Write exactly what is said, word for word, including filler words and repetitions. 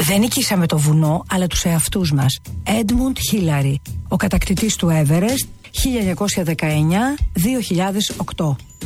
Δεν νικήσαμε το βουνό, αλλά τους εαυτούς μας. Έντμουντ Χίλαρι, ο κατακτητής του Everest, χίλια εννιακόσια δεκαεννιά με δύο χιλιάδες οκτώ.